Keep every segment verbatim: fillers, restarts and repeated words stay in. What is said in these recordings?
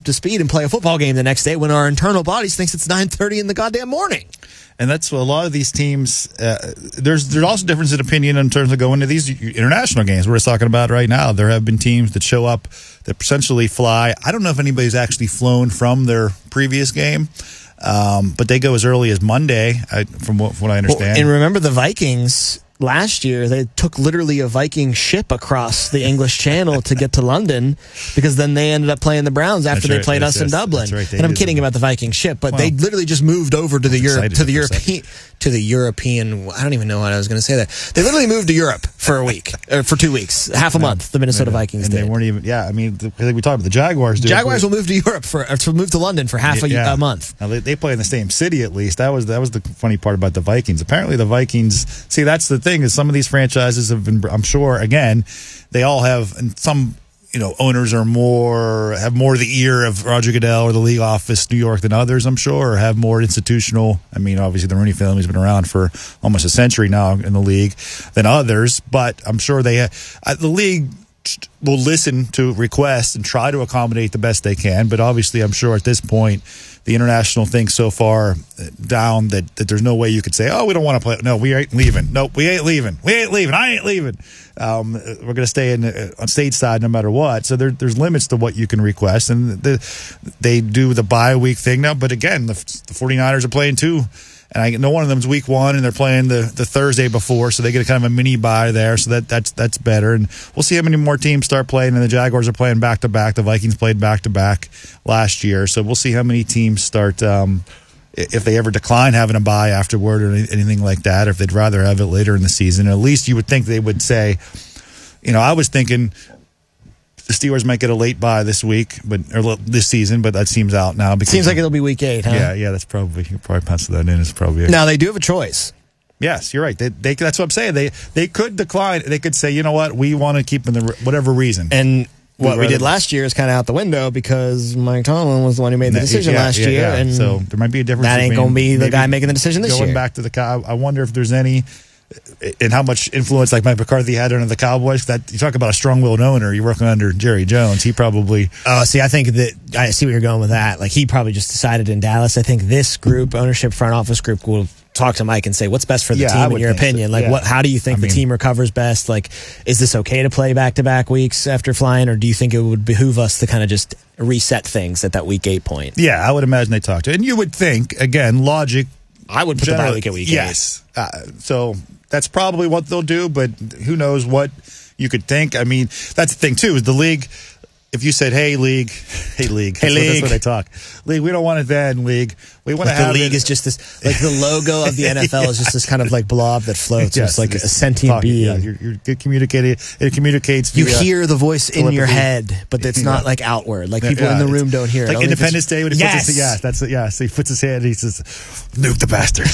to speed and play a football game the next day when our internal bodies thinks it's nine thirty in the goddamn morning. And that's what a lot of these teams, uh, there's there's also difference in opinion in terms of going to these international games we're just talking about right now. There have been teams that show up that essentially fly. I don't know if anybody's actually flown from their previous game, um, but they go as early as Monday, I, from, what, from what I understand. Well, and remember the Vikings last year, they took literally a Viking ship across the English Channel to get to London because then they ended up playing the Browns after That's they right. played That's us in just- Dublin. that's right. They And I'm did kidding the- about the Viking ship, but Well, they literally just moved over to the Europe excited to the for a second. European to the European. I don't even know what I was going to say there. They literally moved to Europe for a week or for two weeks, half a month. The Minnesota Vikings and did. they weren't even. Yeah, I mean, the, I think we talked about the Jaguars. Do it, Jaguars but- will move to Europe for or to move to London for half a, Yeah. a month. Now, they, they play in the same city at least. That was that was the funny part about the Vikings. Apparently, the Vikings. See, that's the thing is some of these franchises have been. I'm sure. Again, they all have, and some you know owners are more have more the ear of Roger Goodell or the league office, New York, than others. I'm sure, or have more institutional. I mean, obviously, the Rooney family's been around for almost a century now in the league than others. But I'm sure they uh, the league will listen to requests and try to accommodate the best they can. But obviously, I'm sure at this point, the international thing's so far down that, that there's no way you could say, oh, we don't want to play. No, we ain't leaving. Nope, we ain't leaving. We ain't leaving. I ain't leaving. Um, we're going to stay in uh, on stateside no matter what. So there, there's limits to what you can request. And the, they do the bye week thing now. But again, the, the 49ers are playing too. And I know one of them's week one, and they're playing the, the Thursday before, so they get a kind of a mini bye there. So that that's that's better. And we'll see how many more teams start playing. And the Jaguars are playing back to back. The Vikings played back to back last year, so we'll see how many teams start. Um, if they ever decline having a bye afterward or anything like that, or if they'd rather have it later in the season. At least you would think they would say, you know, I was thinking the Steelers might get a late bye this week, but or this season, but that seems out now. Because Seems like it'll be week eight, huh? Yeah, yeah, that's probably you can probably pencil that in. It's probably a, Now they do have a choice. yes, you're right. They, they that's what I'm saying. They they could decline. They could say, you know what, we want to keep in the whatever reason. And what we rather- did last year is kind of out the window because Mike Tomlin was the one who made the That- decision yeah, last yeah, year, yeah. and so there might be a difference. that ain't between gonna be the maybe guy making the decision this going year. back to the Cow. I wonder if there's any. And how much influence like Mike McCarthy had under the Cowboys. That you talk about a strong-willed owner. You're working under Jerry Jones. He probably. Oh, see, I think that I see where you're going with that. Like he probably just decided in Dallas. I think this group, ownership, front office group, will talk to Mike and say, "What's best for the Yeah, I team in would your think so. opinion? Like, Yeah. what? How do you think I the mean- team recovers best? Like, is this okay to play back-to-back weeks after flying, or do you think it would behoove us to kind of just reset things at that week eight point?" Yeah, I would imagine they talk to. And you would think again, logic. I would put the bye Generally, week at week yes. Uh, so that's probably what they'll do, but who knows what you could think. I mean, that's the thing, too, is the league, if you said, hey, league, hey, league, Hey, that's, What, league. that's what they talk. League, we don't want it then, league. We want to Like the have league it. is just this, like the logo of the N F L is just this kind of like blob that floats. Yes, it's like a it's sentient talking, being. Yeah, you're, you're good communicating. It communicates. You via hear the voice in your telepathy. head, but it's not Yeah. like outward. Like people Yeah, in the it's room don't hear it. Like Only if Independence it's- Day when he yes. puts his, yeah, that's it. Yeah, so he puts his hand and he says, nuke the bastards.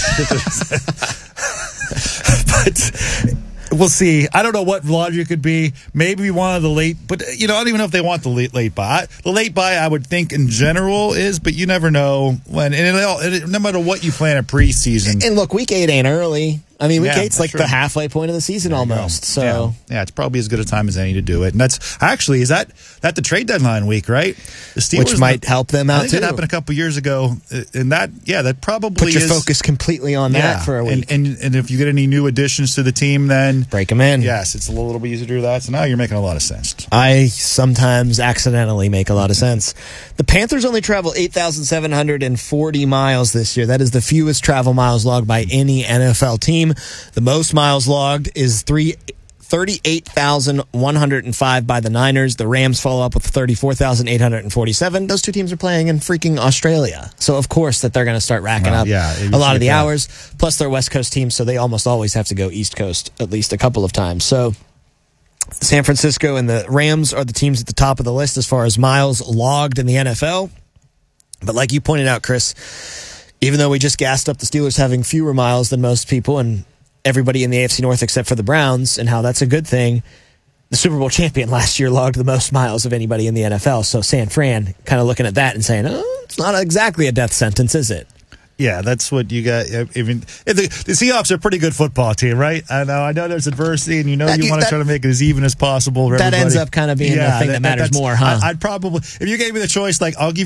But we'll see. I don't know what logic could be. Maybe one of the late, but you know, I don't even know if they want the late, late buy. The late buy, I would think in general is, but you never know when. And it all, it, no matter what you plan a preseason. And look, week eight ain't early. I mean, week Yeah, eight's like that's the true. halfway point of the season almost. So yeah. yeah, it's probably as good a time as any to do it. And that's actually is that that the trade deadline week, right? The Steelers, which might help them I out think too. it happened a couple years ago, uh, and that yeah, that probably Put your is, focus completely on yeah, that for a week. And, and and if you get any new additions to the team, then Break them in. yes, it's a little bit easier to do that. So now you're making a lot of sense. I sometimes accidentally make a lot of sense. The Panthers only travel eight thousand seven hundred forty miles this year. That is the fewest travel miles logged by any N F L team. The most miles logged is three. thirty-eight thousand one hundred five by the Niners. The Rams follow up with thirty-four thousand eight hundred forty-seven. Those two teams are playing in freaking Australia. So, of course, that they're going to start racking Well, up yeah, you a lot see of the that. hours. Plus, they're West Coast teams, so they almost always have to go East Coast at least a couple of times. So, San Francisco and the Rams are the teams at the top of the list as far as miles logged in the N F L. But like you pointed out, Chris, even though we just gassed up the Steelers having fewer miles than most people and everybody in the A F C North except for the Browns, and how that's a good thing, the Super Bowl champion last year logged the most miles of anybody in the N F L. So San Fran kind of looking at that and saying, oh, it's not exactly a death sentence, is it? Yeah, that's what you got. Even the, the Seahawks are a pretty good football team, right? I know. I know there's adversity, and you know That- you want to that- try to make it as even as possible. For That ends everybody. up kind of being the thing that matters that's- more, huh? I, I'd probably, if you gave me the choice, like I'll give